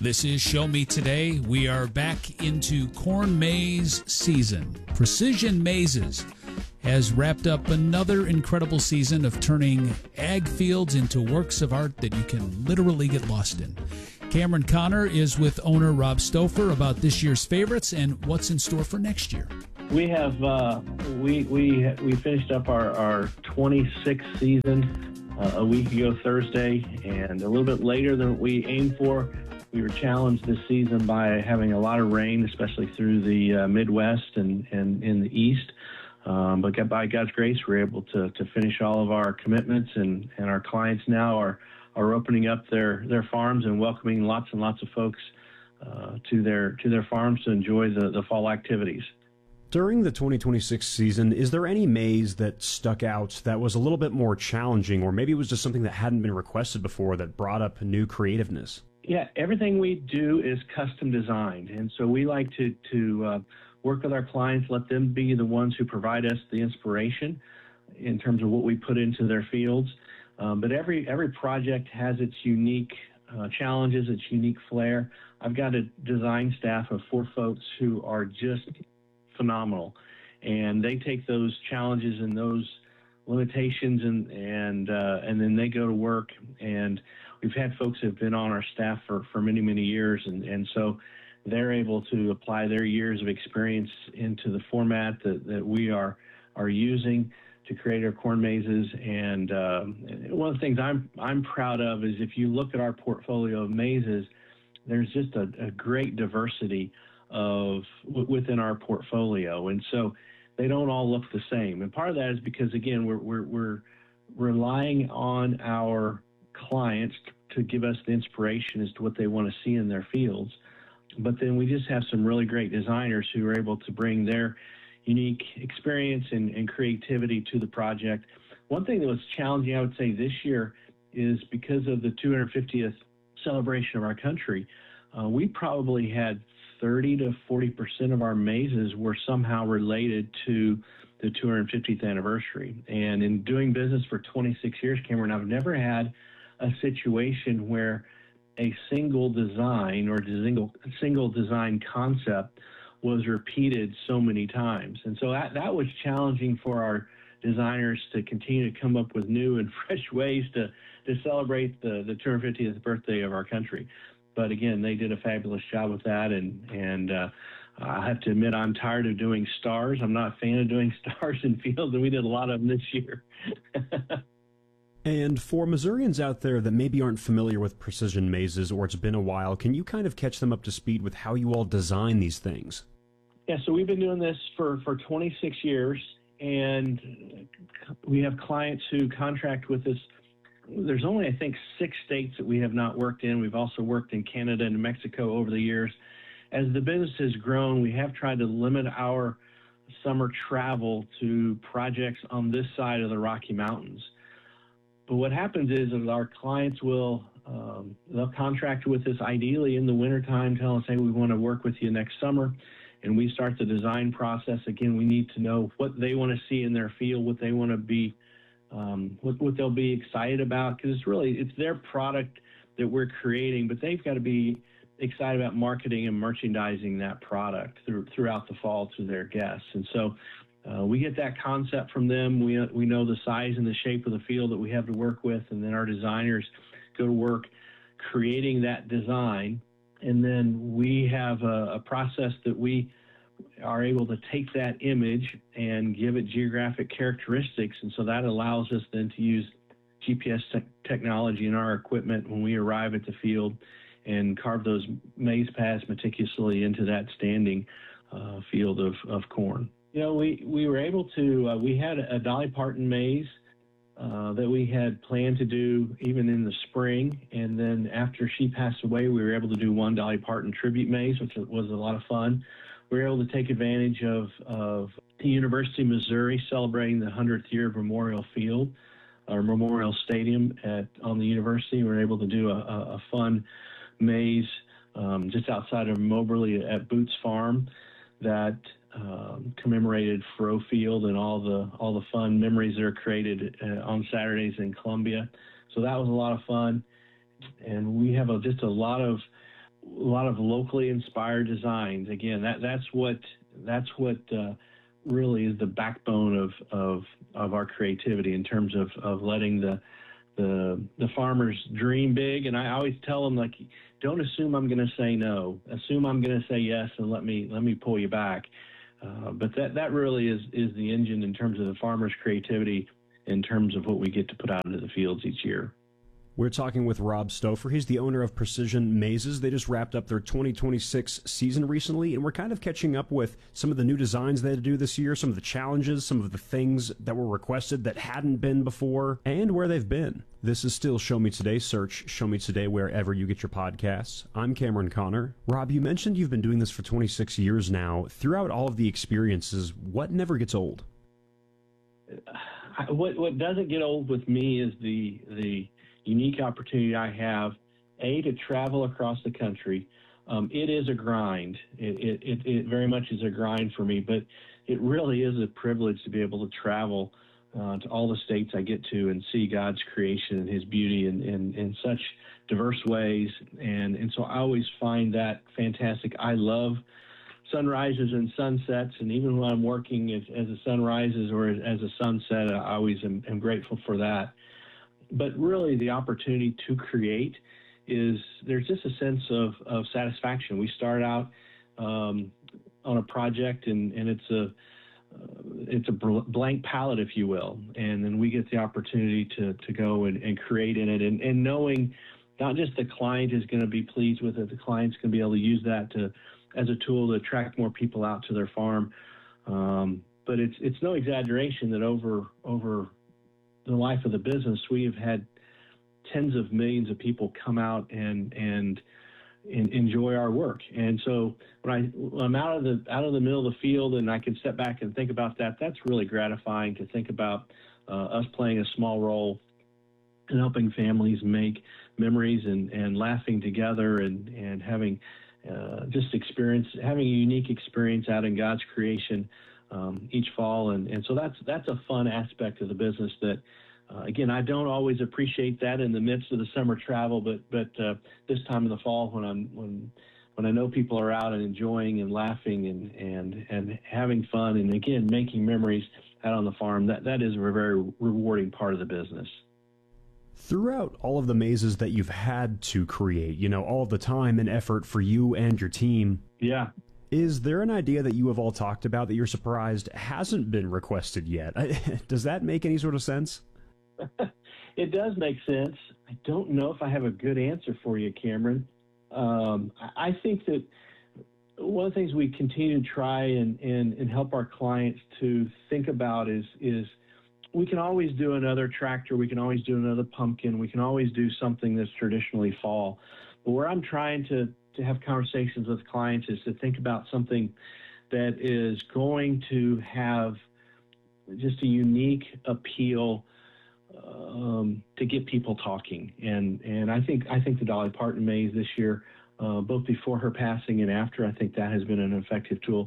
This is Show Me Today. We are back into corn maze season. Precision Mazes has wrapped up another incredible season of turning ag fields into works of art that you can literally get lost in. Cameron Connor is with owner Rob Stouffer about this year's favorites and what's in store for next year. We have we finished up our 26th season a week ago Thursday, and a little bit later than we aimed for. We were challenged this season by having a lot of rain, especially through the Midwest and in the East. But by God's grace, we're able to finish all of our commitments, and our clients now are opening up their farms and welcoming lots and lots of folks to their farms to enjoy the fall activities. During the 2026 season, is there any maze that stuck out that was a little bit more challenging, or maybe it was just something that hadn't been requested before that brought up new creativeness? Yeah, everything we do is custom designed, and so we like to work with our clients, let them be the ones who provide us the inspiration in terms of what we put into their fields. But every project has its unique challenges, its unique flair. I've got a design staff of 4 folks who are just phenomenal, and they take those challenges and those limitations and then they go to work. And we've had folks who have been on our staff for many years, and so they're able to apply their years of experience into the format that we are using to create our corn mazes. And one of the things I'm proud of is if you look at our portfolio of mazes, there's just a great diversity within our portfolio, and so they don't all look the same. And part of that is because, again, we're relying on our clients to give us the inspiration as to what they want to see in their fields. But then we just have some really great designers who are able to bring their unique experience and creativity to the project. One thing that was challenging, I would say, this year is because of the 250th celebration of our country, we probably had 30 to 40% of our mazes were somehow related to the 250th anniversary. And in doing business for 26 years, Cameron, I've never had a situation where a single design or single design concept was repeated so many times. And so that was challenging for our designers to continue to come up with new and fresh ways to celebrate the 250th birthday of our country. But again, they did a fabulous job with that, and I have to admit I'm tired of doing stars. I'm not a fan of doing stars in fields, and we did a lot of them this year. And for Missourians out there that maybe aren't familiar with precision mazes, or it's been a while, can you kind of catch them up to speed with how you all design these things? Yeah, so we've been doing this for 26 years, and we have clients who contract with us. There's only, I think, 6 states that we have not worked in. We've also worked in Canada and Mexico over the years. As the business has grown, we have tried to limit our summer travel to projects on this side of the Rocky Mountains. But what happens is our clients will they'll contract with us ideally in the wintertime, tell us, hey, we want to work with you next summer. And we start the design process. Again, we need to know what they want to see in their field, what they want to be what they'll be excited about, because it's their product that we're creating, but they've got to be excited about marketing and merchandising that product throughout the fall to their guests. And so we get that concept from them. We know the size and the shape of the field that we have to work with, and then our designers go to work creating that design. And then we have a process that we are able to take that image and give it geographic characteristics. And so that allows us then to use GPS technology in our equipment when we arrive at the field and carve those maze paths meticulously into that standing field of corn. You know, we were able to, we had a Dolly Parton maze that we had planned to do even in the spring. And then after she passed away, we were able to do one Dolly Parton tribute maze, which was a lot of fun. We were able to take advantage of the University of Missouri celebrating the 100th year of Memorial Field, or Memorial Stadium on the university. We were able to do a fun maze just outside of Moberly at Boots Farm that commemorated Faurot Field and all the fun memories that are created on Saturdays in Columbia. So that was a lot of fun. And we have just a lot of lot of locally inspired designs. Again, that's what really is the backbone of our creativity in terms of letting the farmers dream big. And I always tell them, like, don't assume I'm going to say no. Assume I'm going to say yes, and let me pull you back. But that really is the engine in terms of the farmers' creativity, in terms of what we get to put out into the fields each year. We're talking with Rob Stouffer. He's the owner of Precision Mazes. They just wrapped up their 2026 season recently, and we're kind of catching up with some of the new designs they had to do this year, some of the challenges, some of the things that were requested that hadn't been before, and where they've been. This is still Show Me Today. Search Show Me Today wherever you get your podcasts. I'm Cameron Connor. Rob, you mentioned you've been doing this for 26 years now. Throughout all of the experiences, what never gets old? What doesn't get old with me is the unique opportunity I have, to travel across the country. It is a grind. It very much is a grind for me, but it really is a privilege to be able to travel to all the states I get to and see God's creation and His beauty in such diverse ways. And so I always find that fantastic. I love sunrises and sunsets, and even when I'm working as the sun rises or as a sunset, I always am grateful for that. But really, the opportunity to create there's just a sense of satisfaction. We start out on a project, and it's a blank palette, if you will, and then we get the opportunity to go and create in it, and knowing not just the client is going to be pleased with it, the client's going to be able to use that as a tool to attract more people out to their farm. But it's no exaggeration that over the life of the business, we have had tens of millions of people come out and enjoy our work. And so when I'm out of the middle of the field and I can step back and think about that, that's really gratifying to think about us playing a small role in helping families make memories and laughing together and having having a unique experience out in God's creation each fall. And so that's a fun aspect of the business that, again, I don't always appreciate that in the midst of the summer travel, but this time in the fall when I know people are out and enjoying and laughing and having fun and, again, making memories out on the farm, that is a very rewarding part of the business. Throughout all of the mazes that you've had to create, all the time and effort for you and your team. Yeah. Is there an idea that you have all talked about that you're surprised hasn't been requested yet? Does that make any sort of sense? It does make sense. I don't know if I have a good answer for you, Cameron. I think that one of the things we continue to try and help our clients to think about is we can always do another tractor, we can always do another pumpkin, we can always do something that's traditionally fall. But where I'm trying to have conversations with clients is to think about something that is going to have just a unique appeal to get people talking. And I think the Dolly Parton maze this year, both before her passing and after, I think that has been an effective tool.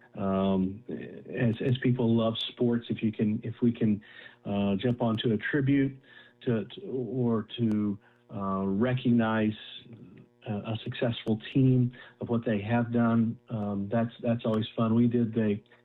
As people love sports, if we can jump onto a tribute or to recognize a successful team of what they have done, that's always fun. We did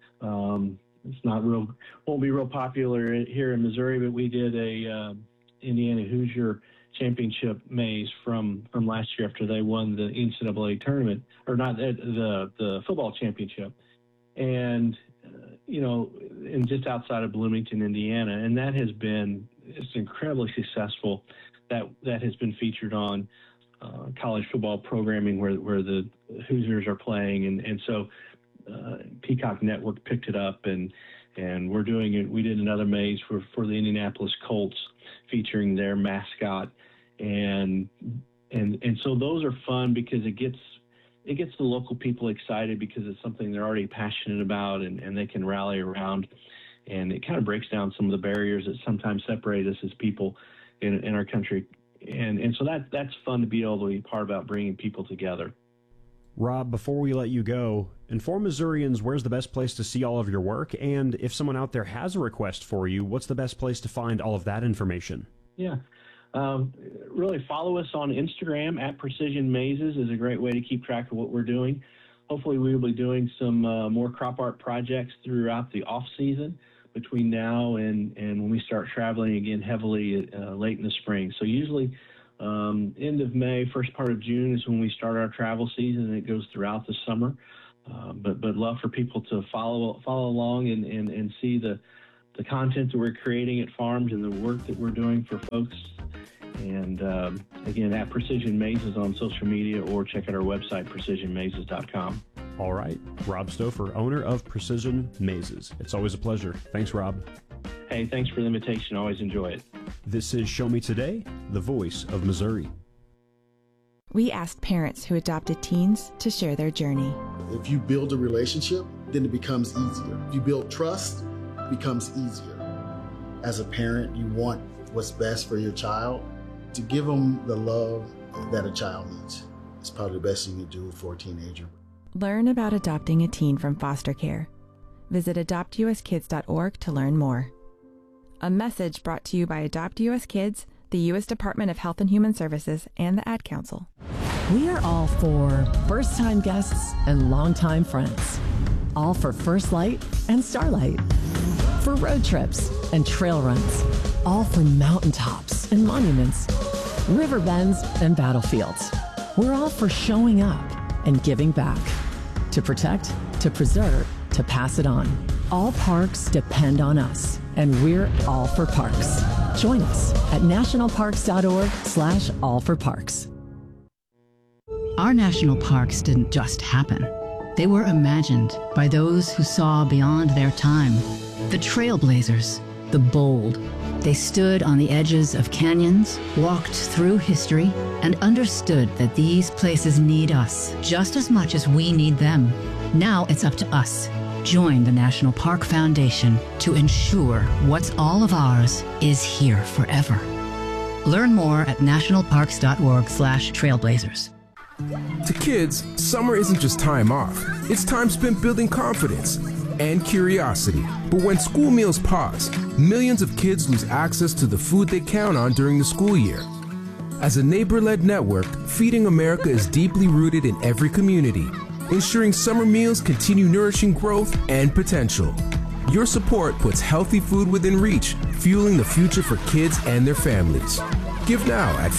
won't be real popular here in Missouri, but we did a Indiana Hoosier championship maze from last year after they won the NCAA tournament, or not the football championship. And, and just outside of Bloomington, Indiana. And that has been incredibly successful. That has been featured on college football programming where the Hoosiers are playing. And so Peacock Network picked it up and we're doing it. We did another maze for the Indianapolis Colts featuring their mascot. And so those are fun because it gets the local people excited because it's something they're already passionate about and they can rally around, and it kind of breaks down some of the barriers that sometimes separate us as people in our country. And so that's fun to be able to be part about bringing people together. Rob, before we let you go, inform Missourians where's the best place to see all of your work, and if someone out there has a request for you, what's the best place to find all of that information? Yeah. Really follow us on Instagram at Precision Mazes is a great way to keep track of what we're doing. Hopefully we will be doing some more crop art projects throughout the off season between now and when we start traveling again heavily late in the spring. So usually end of May, first part of June is when we start our travel season, and it goes throughout the summer. But love for people to follow along and see the content that we're creating at farms and the work that we're doing for folks. And again, at Precision Mazes on social media, or check out our website, precisionmazes.com. All right. Rob Stouffer, owner of Precision Mazes. It's always a pleasure. Thanks, Rob. Hey, thanks for the invitation. Always enjoy it. This is Show Me Today, the voice of Missouri. We asked parents who adopted teens to share their journey. If you build a relationship, then it becomes easier. If you build trust, it becomes easier. As a parent, you want what's best for your child. To give them the love that a child needs. It's probably the best thing you do for a teenager. Learn about adopting a teen from foster care. Visit adoptuskids.org to learn more. A message brought to you by Adopt US Kids, the U.S. Department of Health and Human Services, and the Ad Council. We are all for first-time guests and longtime friends. All for First Light and Starlight. For road trips and trail runs. All for mountaintops and monuments, river bends and battlefields. We're all for showing up and giving back. To protect, to preserve, to pass it on. All parks depend on us, and we're all for parks. Join us at nationalparks.org/allforparks. Our national parks didn't just happen. They were imagined by those who saw beyond their time. The trailblazers, the bold. They stood on the edges of canyons, walked through history, and understood that these places need us just as much as we need them. Now it's up to us. Join the National Park Foundation to ensure what's all of ours is here forever. Learn more at nationalparks.org/trailblazers. To kids, summer isn't just time off. It's time spent building confidence and curiosity. But when school meals pause, millions of kids lose access to the food they count on during the school year. As a neighbor-led network, Feeding America is deeply rooted in every community, ensuring summer meals continue nourishing growth and potential. Your support puts healthy food within reach, fueling the future for kids and their families. Give now at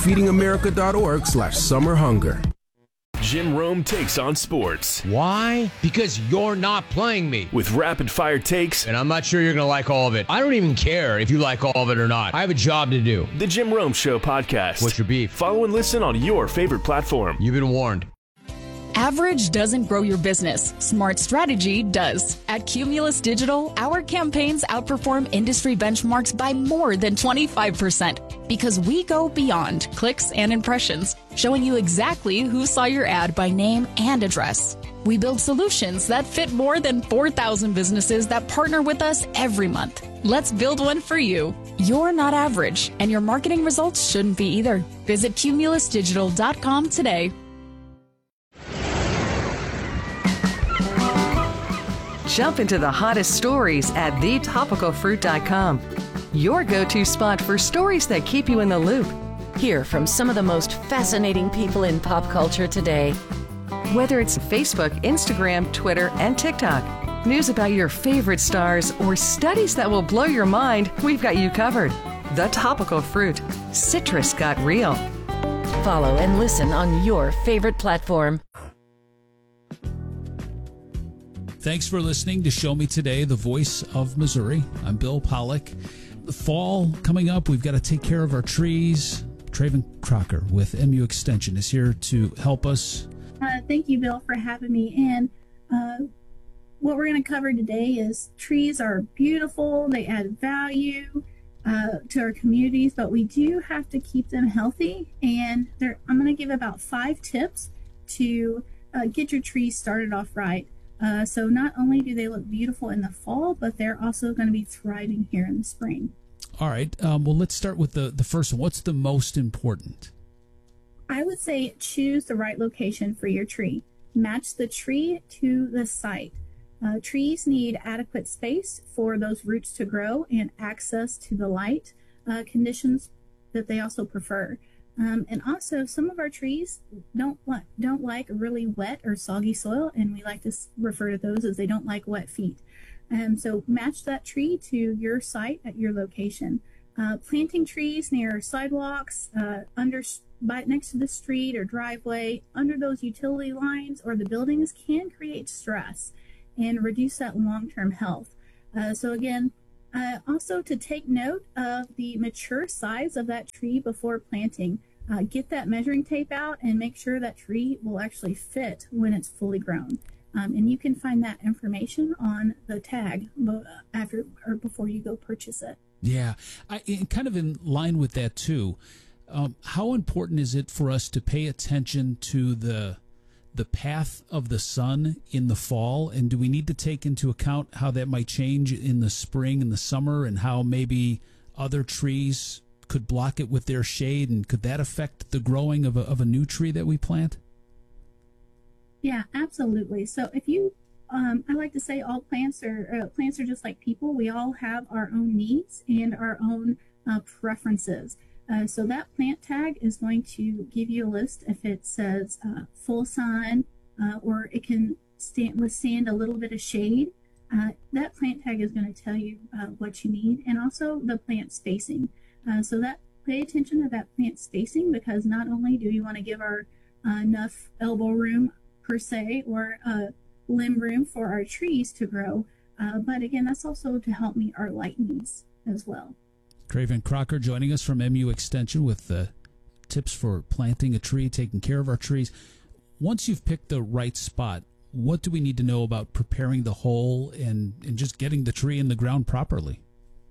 feedingamerica.org/summerhunger. Jim Rome takes on sports. Why? Because you're not playing me. With rapid fire takes. And I'm not sure you're going to like all of it. I don't even care if you like all of it or not. I have a job to do. The Jim Rome Show podcast. What's your beef? Follow and listen on your favorite platform. You've been warned. Average doesn't grow your business. Smart strategy does. At Cumulus Digital, our campaigns outperform industry benchmarks by more than 25% because we go beyond clicks and impressions, showing you exactly who saw your ad by name and address. We build solutions that fit more than 4,000 businesses that partner with us every month. Let's build one for you. You're not average, and your marketing results shouldn't be either. Visit cumulusdigital.com today. Jump into the hottest stories at thetopicalfruit.com. Your go-to spot for stories that keep you in the loop. Hear from some of the most fascinating people in pop culture today. Whether it's Facebook, Instagram, Twitter, and TikTok, news about your favorite stars, or studies that will blow your mind, we've got you covered. The Topical Fruit. Citrus got real. Follow and listen on your favorite platform. Thanks for listening to Show Me Today, the voice of Missouri. I'm Bill Pollock. The fall coming up, we've got to take care of our trees. Traven Crocker with MU Extension is here to help us. Thank you, Bill, for having me in. What we're going to cover today is trees are beautiful. They add value to our communities, but we do have to keep them healthy. And I'm going to give about 5 tips to get your trees started off right. So not only do they look beautiful in the fall, but they're also going to be thriving here in the spring. All right. Well, let's start with the first one. What's the most important? I would say choose the right location for your tree. Match the tree to the site. Trees need adequate space for those roots to grow and access to the light conditions that they also prefer. And also, some of our trees don't like really wet or soggy soil, and we like to refer to those as they don't like wet feet. So match that tree to your site at your location. Planting trees near sidewalks, next to the street or driveway, under those utility lines or the buildings can create stress and reduce that long-term health. So again, also to take note of the mature size of that tree before planting. Get that measuring tape out and make sure that tree will actually fit when it's fully grown. And you can find that information on the tag after or before you go purchase it. Yeah, and kind of in line with that too, how important is it for us to pay attention to the path of the sun in the fall, and do we need to take into account how that might change in the spring and the summer, and how maybe other trees could block it with their shade, and could that affect the growing of a new tree that we plant? Yeah, absolutely. So if you, I like to say all plants are just like people. We all have our own needs and our own preferences. So that plant tag is going to give you a list if it says full sun or it can withstand a little bit of shade. That plant tag is going to tell you what you need, and also the plant spacing. So that pay attention to that plant spacing, because not only do we want to give our enough elbow room per se or limb room for our trees to grow, but again, that's also to help meet our light needs as well. Craven Crocker joining us from MU Extension with tips for planting a tree, taking care of our trees. Once you've picked the right spot, what do we need to know about preparing the hole and just getting the tree in the ground properly?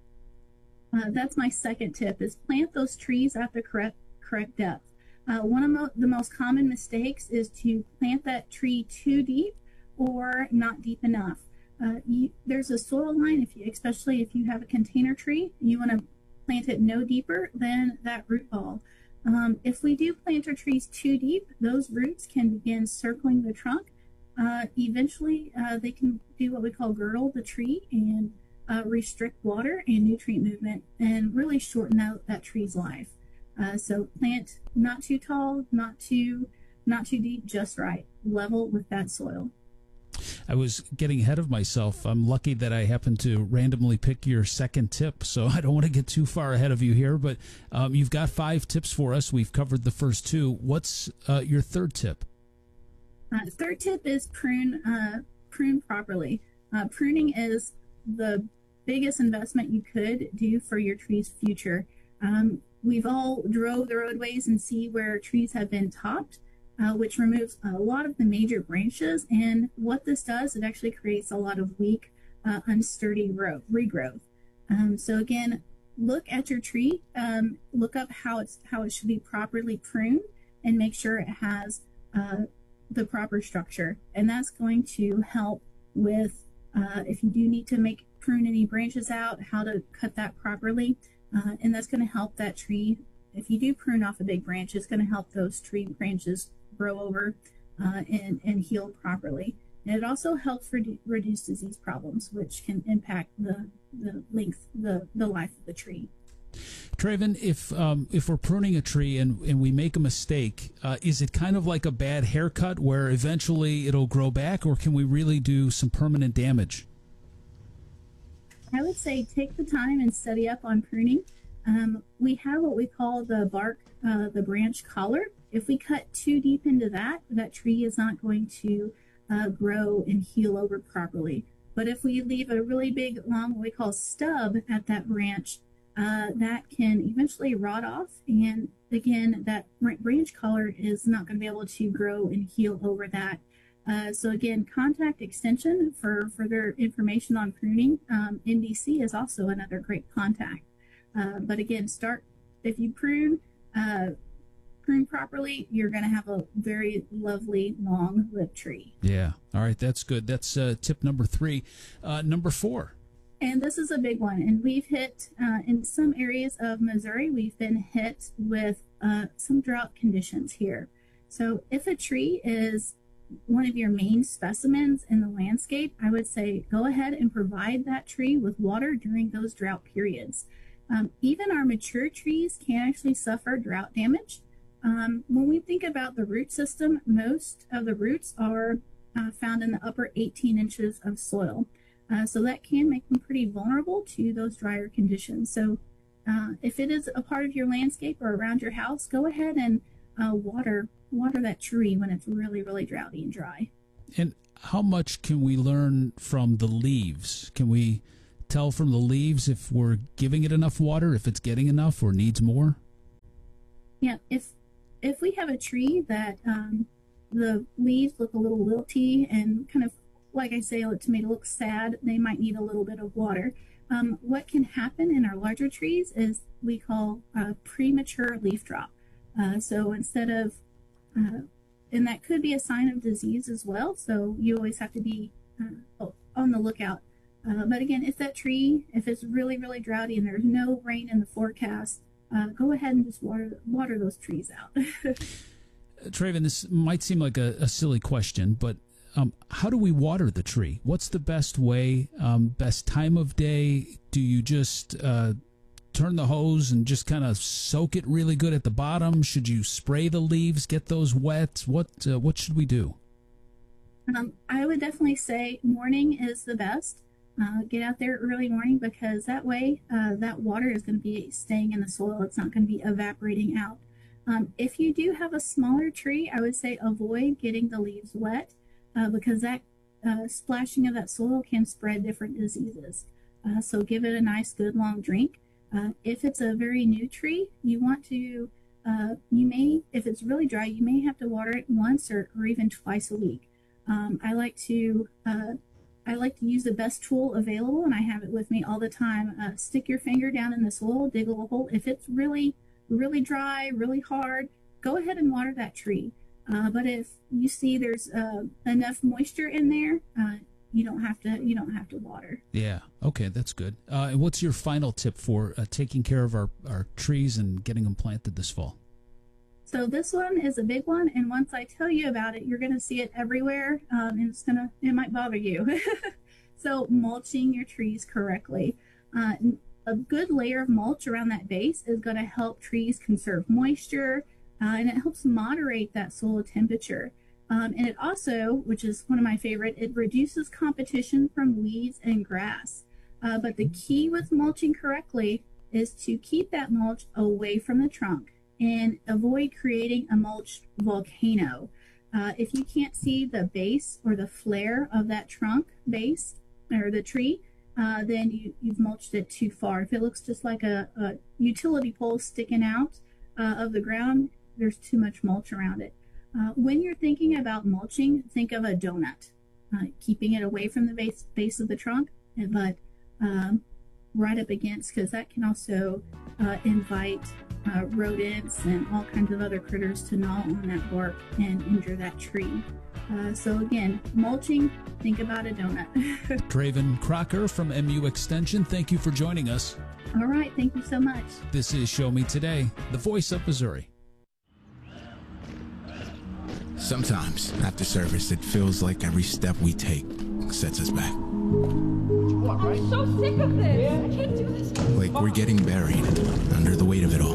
That's my second tip, is plant those trees at the correct depth. One of the most common mistakes is to plant that tree too deep or not deep enough. There's a soil line, especially if you have a container tree, you want to plant it no deeper than that root ball. If we do plant our trees too deep, those roots can begin circling the trunk. Eventually, they can do what we call girdle the tree and restrict water and nutrient movement and really shorten out that tree's life. So plant not too tall, not too deep, just right, level with that soil. I was getting ahead of myself. I'm lucky that I happened to randomly pick your second tip, so I don't want to get too far ahead of you here, but you've got 5 tips for us. We've covered the first 2. What's your third tip? Third tip is prune properly. Pruning is the biggest investment you could do for your tree's future. We've all drove the roadways and see where trees have been topped, which removes a lot of the major branches. And what this does, it actually creates a lot of weak, unsturdy regrowth. So again, look at your tree, look up how it should be properly pruned, and make sure it has the proper structure. And that's going to help with if you do need to prune any branches out, how to cut that properly. And that's going to help that tree. If you do prune off a big branch, it's going to help those tree branches grow over and heal properly. And it also helps reduce disease problems, which can impact the life of the tree. Traven, if we're pruning a tree and we make a mistake, is it kind of like a bad haircut where eventually it'll grow back, or can we really do some permanent damage? I would say take the time and study up on pruning. We have what we call the branch collar. If we cut too deep into that tree is not going to grow and heal over properly. But if we leave a really big, long, what we call stub at that branch, that can eventually rot off. And again, that branch collar is not going to be able to grow and heal over that. So again, contact Extension for further information on pruning. NDC is also another great contact. But again, if you prune properly, you're going to have a very lovely long-lived tree. Yeah. All right. That's good. That's tip number 3. Number 4. And this is a big one. And we've hit, in some areas of Missouri, we've been hit with some drought conditions here. So if a tree is one of your main specimens in the landscape, I would say go ahead and provide that tree with water during those drought periods. Even our mature trees can actually suffer drought damage. When we think about the root system, most of the roots are found in the upper 18 inches of soil. So that can make them pretty vulnerable to those drier conditions. So if it is a part of your landscape or around your house, go ahead and water that tree when it's really, really droughty and dry. And how much can we learn from the leaves? Can we tell from the leaves if we're giving it enough water, if it's getting enough or needs more? Yeah, if we have a tree that the leaves look a little wilty and kind of, like I say, to me, it looks sad, they might need a little bit of water. What can happen in our larger trees is we call premature leaf drop. So instead of, and that could be a sign of disease as well, so you always have to be on the lookout. But again, if that tree, if it's really, really droughty and there's no rain in the forecast, go ahead and just water those trees out. Traven, this might seem like a silly question, but how do we water the tree? What's the best way, best time of day? Do you just turn the hose and just kind of soak it really good at the bottom? Should you spray the leaves, get those wet? What should we do? I would definitely say morning is the best. Get out there early morning, because that way that water is going to be staying in the soil. It's not going to be evaporating out. If you do have a smaller tree, I would say avoid getting the leaves wet, because that splashing of that soil can spread different diseases. So give it a nice, good, long drink. If it's a very new tree, you want to, if it's really dry, you may have to water it once or even twice a week. I like to use the best tool available, and I have it with me all the time. Stick your finger down in the soil, dig a little hole. If it's really, really dry, really hard, go ahead and water that tree. But if you see there's enough moisture in there, you don't have to water. Yeah. Okay, that's good. And what's your final tip for taking care of our trees and getting them planted this fall? So this one is a big one, and once I tell you about it, you're going to see it everywhere, and it might bother you. So mulching your trees correctly. A good layer of mulch around that base is going to help trees conserve moisture, and it helps moderate that soil temperature. And it also, which is one of my favorite, it reduces competition from weeds and grass. But the key with mulching correctly is to keep that mulch away from the trunk and avoid creating a mulch volcano. If you can't see the base or the flare of that trunk base or the tree, then you've mulched it too far. If it looks just like a utility pole sticking out of the ground, there's too much mulch around it. When you're thinking about mulching, think of a donut, keeping it away from the base of the trunk, but right up against, because that can also invite rodents and all kinds of other critters to gnaw on that bark and injure that tree. So again, mulching, think about a donut. Traven Crocker from MU Extension, thank you for joining us. All right, thank you so much. This is Show Me Today, the voice of Missouri. Sometimes, after service, it feels like every step we take sets us back. I'm so sick of this. I can't do this. Like we're getting buried under the weight of it all.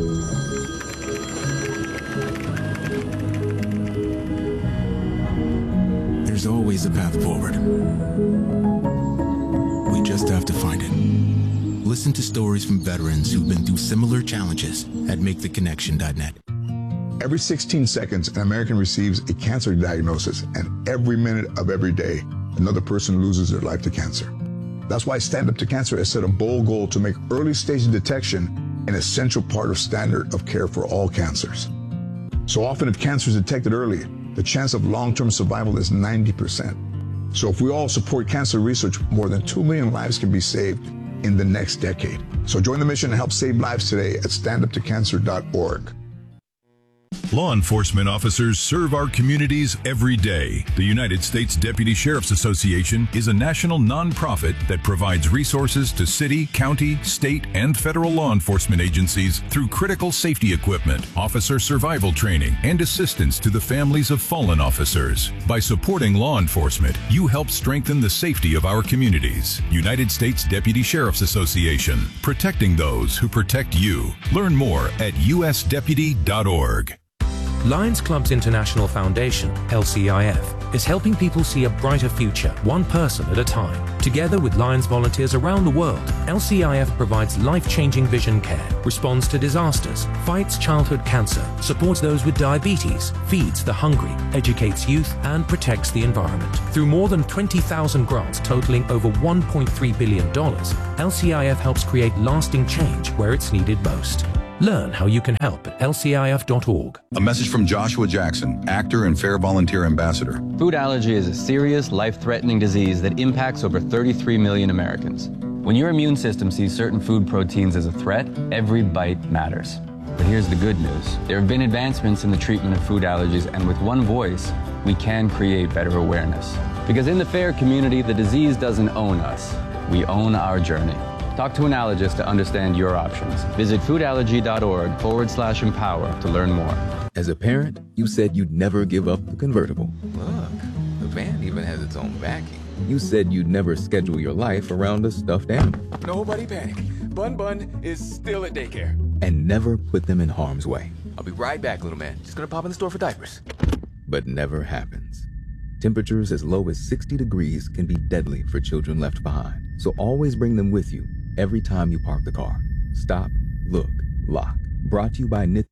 There's always a path forward. We just have to find it. Listen to stories from veterans who've been through similar challenges at MakeTheConnection.net. Every 16 seconds, an American receives a cancer diagnosis, and every minute of every day, another person loses their life to cancer. That's why Stand Up to Cancer has set a bold goal to make early stage detection an essential part of standard of care for all cancers. So often, if cancer is detected early, the chance of long-term survival is 90%. So if we all support cancer research, more than 2 million lives can be saved in the next decade. So join the mission and help save lives today at standuptocancer.org. Law enforcement officers serve our communities every day. The United States Deputy Sheriff's Association is a national nonprofit that provides resources to city, county, state, and federal law enforcement agencies through critical safety equipment, officer survival training, and assistance to the families of fallen officers. By supporting law enforcement, you help strengthen the safety of our communities. United States Deputy Sheriff's Association, protecting those who protect you. Learn more at usdeputy.org. Lions Clubs International Foundation, LCIF, is helping people see a brighter future, one person at a time. Together with Lions volunteers around the world, LCIF provides life-changing vision care, responds to disasters, fights childhood cancer, supports those with diabetes, feeds the hungry, educates youth, and protects the environment. Through more than 20,000 grants totaling over $1.3 billion, LCIF helps create lasting change where it's needed most. Learn how you can help at lcif.org. A message from Joshua Jackson, actor and Fair Volunteer Ambassador. Food allergy is a serious, life-threatening disease that impacts over 33 million Americans. When your immune system sees certain food proteins as a threat, every bite matters. But here's the good news. There have been advancements in the treatment of food allergies, and with one voice, we can create better awareness. Because in the FAIR community, the disease doesn't own us. We own our journey. Talk to an allergist to understand your options. Visit foodallergy.org/empower to learn more. As a parent, you said you'd never give up the convertible. Look, the van even has its own backing. You said you'd never schedule your life around a stuffed animal. Nobody panic. Bun is still at daycare. And never put them in harm's way. I'll be right back, little man. Just gonna pop in the store for diapers. But never happens. Temperatures as low as 60 degrees can be deadly for children left behind. So always bring them with you every time you park the car. Stop, look, lock. Brought to you by NIT.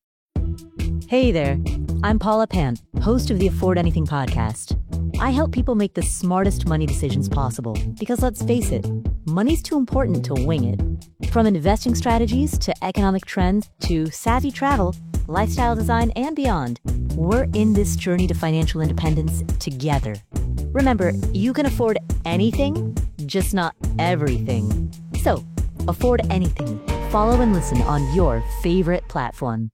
Hey there, I'm Paula Pan, host of the Afford Anything podcast. I help people make the smartest money decisions possible because let's face it, money's too important to wing it. From investing strategies to economic trends to savvy travel, lifestyle design, and beyond, we're in this journey to financial independence together. Remember, you can afford anything, just not everything. So, afford anything. Follow and listen on your favorite platform.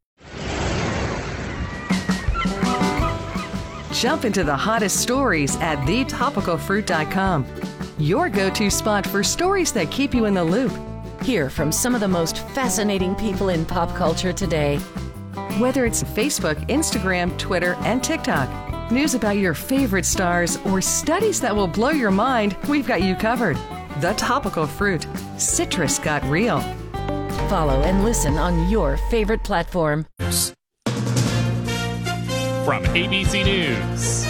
Jump into the hottest stories at thetopicalfruit.com. Your go-to spot for stories that keep you in the loop. Hear from some of the most fascinating people in pop culture today. Whether it's Facebook, Instagram, Twitter, and TikTok, news about your favorite stars, or studies that will blow your mind, we've got you covered. The Topical Fruit. Citrus got real. Follow and listen on your favorite platform. From ABC News,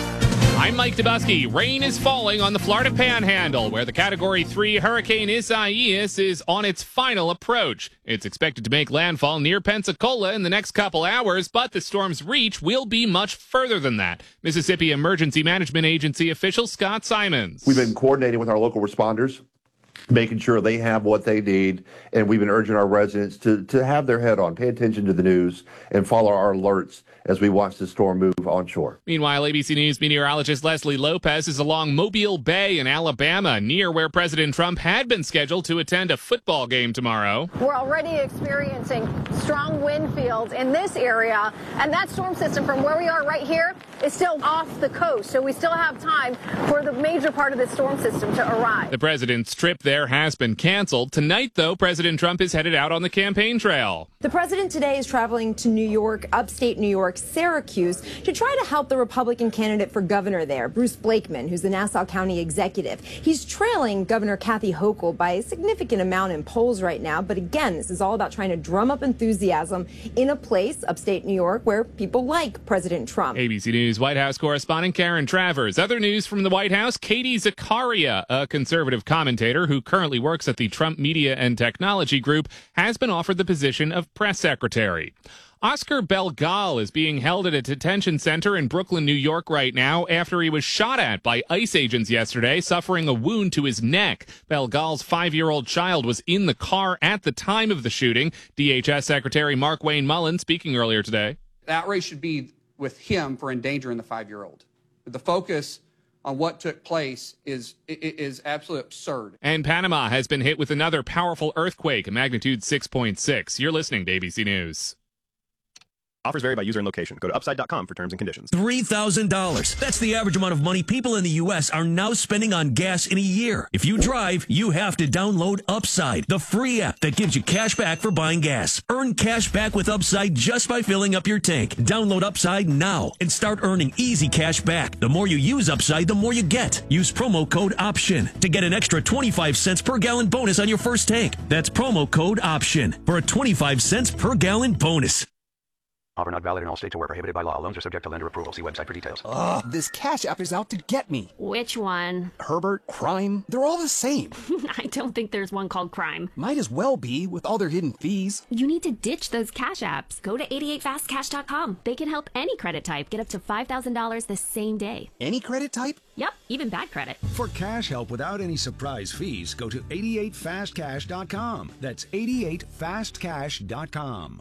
I'm Mike Dubusky. Rain is falling on the Florida Panhandle, where the Category 3 Hurricane Isaias is on its final approach. It's expected to make landfall near Pensacola in the next couple hours, but the storm's reach will be much further than that. Mississippi Emergency Management Agency official Scott Simons. We've been coordinating with our local responders, making sure they have what they need, and we've been urging our residents to have their head on, pay attention to the news, and follow our alerts as we watch the storm move onshore. Meanwhile, ABC News meteorologist Leslie Lopez is along Mobile Bay in Alabama, near where President Trump had been scheduled to attend a football game tomorrow. We're already experiencing strong wind fields in this area, and that storm system from where we are right here is still off the coast, so we still have time for the major part of the storm system to arrive. The president's trip there has been canceled. Tonight, though, President Trump is headed out on the campaign trail. The president today is traveling to New York, upstate New York, Syracuse, to try to help the Republican candidate for governor there, Bruce Blakeman, who's the Nassau County executive. He's trailing Governor Kathy Hochul by a significant amount in polls right now. But again, this is all about trying to drum up enthusiasm in a place, upstate New York, where people like President Trump. ABC News White House correspondent Karen Travers. Other news from the White House, Katie Zakaria, a conservative commentator who currently works at the Trump Media and Technology Group, has been offered the position of press secretary. Oscar Belgal is being held at a detention center in Brooklyn, New York right now after he was shot at by ICE agents yesterday, suffering a wound to his neck. Belgal's 5-year-old child was in the car at the time of the shooting. DHS Secretary Markwayne Mullin speaking earlier today. The outrage should be with him for endangering the 5-year-old. The focus on what took place is absolutely absurd. And Panama has been hit with another powerful earthquake, a magnitude 6.6. You're listening to ABC News. Offers vary by user and location. Go to upside.com for terms and conditions. $3,000. That's the average amount of money people in the U.S. are now spending on gas in a year. If you drive, you have to download Upside, the free app that gives you cash back for buying gas. Earn cash back with Upside just by filling up your tank. Download Upside now and start earning easy cash back. The more you use Upside, the more you get. Use promo code OPTION to get an extra 25 cents per gallon bonus on your first tank. That's promo code OPTION for a 25 cents per gallon bonus. Offer not valid in all states or where prohibited by law. Loans are subject to lender approval. See website for details. Ugh, this Cash App is out to get me. Which one? Herbert, Crime, they're all the same. I don't think there's one called Crime. Might as well be with all their hidden fees. You need to ditch those Cash Apps. Go to 88fastcash.com. They can help any credit type get up to $5,000 the same day. Any credit type? Yep, even bad credit. For cash help without any surprise fees, go to 88fastcash.com. That's 88fastcash.com.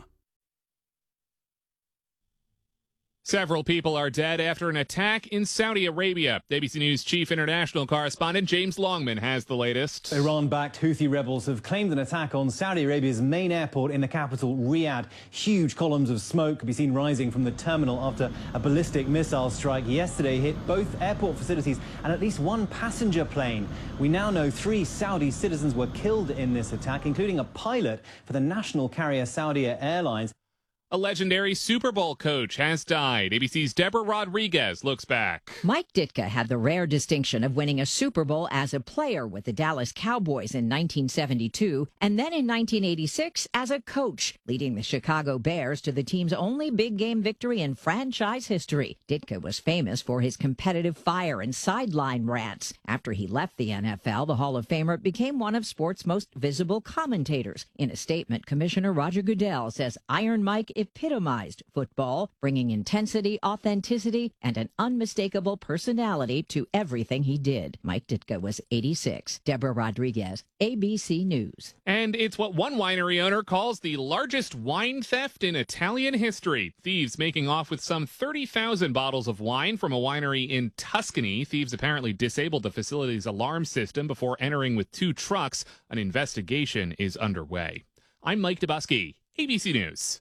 Several people are dead after an attack in Saudi Arabia. ABC News chief international correspondent James Longman has the latest. Iran-backed Houthi rebels have claimed an attack on Saudi Arabia's main airport in the capital, Riyadh. Huge columns of smoke could be seen rising from the terminal after a ballistic missile strike yesterday hit both airport facilities and at least one passenger plane. We now know 3 Saudi citizens were killed in this attack, including a pilot for the national carrier Saudia Airlines. A legendary Super Bowl coach has died. ABC's Deborah Rodriguez looks back. Mike Ditka had the rare distinction of winning a Super Bowl as a player with the Dallas Cowboys in 1972 and then in 1986 as a coach, leading the Chicago Bears to the team's only big game victory in franchise history. Ditka was famous for his competitive fire and sideline rants. After he left the NFL, the Hall of Famer became one of sports' most visible commentators. In a statement, Commissioner Roger Goodell says Iron Mike epitomized football, bringing intensity, authenticity, and an unmistakable personality to everything he did. Mike Ditka was 86. Deborah Rodriguez, ABC News. And it's what one winery owner calls the largest wine theft in Italian history. Thieves making off with some 30,000 bottles of wine from a winery in Tuscany. Thieves apparently disabled the facility's alarm system before entering with 2 trucks. An investigation is underway. I'm Mike Dubusky, ABC News.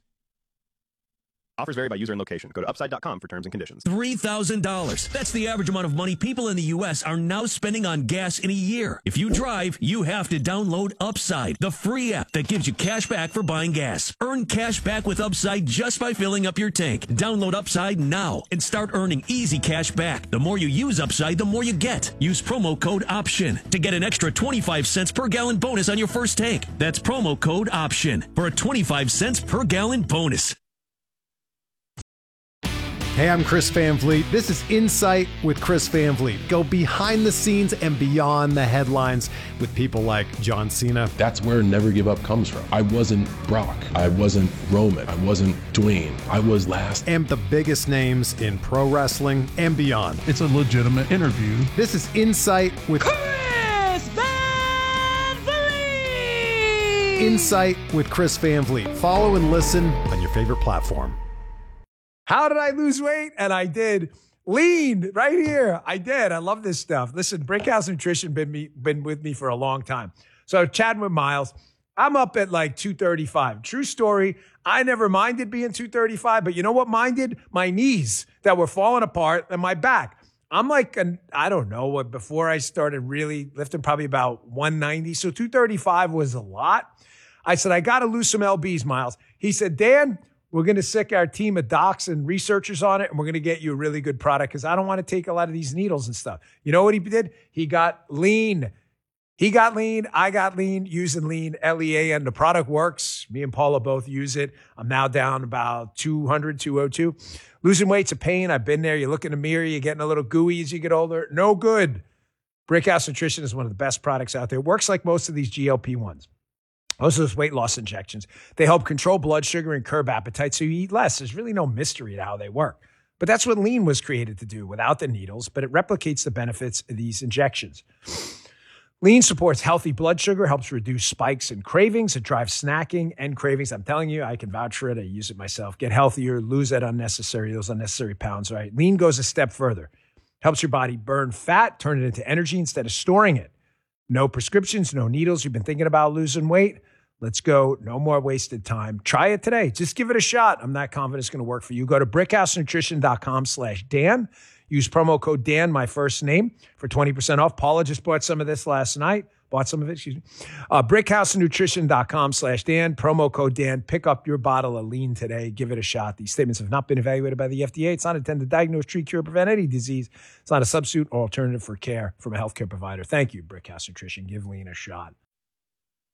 Offers vary by user and location. Go to upside.com for terms and conditions. $3,000. That's the average amount of money people in the U.S. are now spending on gas in a year. If you drive, you have to download Upside, the free app that gives you cash back for buying gas. Earn cash back with Upside just by filling up your tank. Download Upside now and start earning easy cash back. The more you use Upside, the more you get. Use promo code OPTION to get an extra 25 cents per gallon bonus on your first tank. That's promo code OPTION for a 25 cents per gallon bonus. Hey, I'm Chris Van Vliet. This is Insight with Chris Van Vliet. Go behind the scenes and beyond the headlines with people like John Cena. That's where Never Give Up comes from. I wasn't Brock. I wasn't Roman. I wasn't Dwayne. I was last. And the biggest names in pro wrestling and beyond. It's a legitimate interview. This is Insight with Chris Van Vliet! Insight with Chris Van Vliet. Follow and listen on your favorite platform. How did I lose weight? And I did. Lean right here. I did. I love this stuff. Listen, Brickhouse Nutrition been with me for a long time. So chatting with Miles, I'm up at like 235. True story. I never minded being 235, but you know what minded? My knees that were falling apart and my back. I'm like, I don't know, before I started really lifting, probably about 190. So 235 was a lot. I said, I got to lose some LBs, Miles. He said, Dan, we're going to sick our team of docs and researchers on it, and we're going to get you a really good product because I don't want to take a lot of these needles and stuff. You know what he did? He got lean. He got lean. I got lean using lean, L-E-A-N. The product works. Me and Paula both use it. I'm now down about 200, 202. Losing weight's a pain. I've been there. You look in the mirror. You're getting a little gooey as you get older. No good. Brickhouse Nutrition is one of the best products out there. It works like most of these GLP-1s. Most of those weight loss injections, they help control blood sugar and curb appetite so you eat less. There's really no mystery to how they work. But that's what lean was created to do without the needles, but it replicates the benefits of these injections. Lean supports healthy blood sugar, helps reduce spikes and cravings. It drives snacking and cravings. I'm telling you, I can vouch for it. I use it myself. Get healthier, lose those unnecessary pounds, right? Lean goes a step further. Helps your body burn fat, turn it into energy instead of storing it. No prescriptions, no needles. You've been thinking about losing weight? Let's go. No more wasted time. Try it today. Just give it a shot. I'm not confident it's going to work for you. Go to brickhousenutrition.com/Dan. Use promo code Dan, my first name, for 20% off. Paula just bought some of this last night. Bought some of it, excuse me. Brickhousenutrition.com/Dan. Promo code Dan. Pick up your bottle of lean today. Give it a shot. These statements have not been evaluated by the FDA. It's not intended to diagnose, treat, cure, or prevent any disease. It's not a substitute or alternative for care from a healthcare provider. Thank you, Brickhouse Nutrition. Give lean a shot.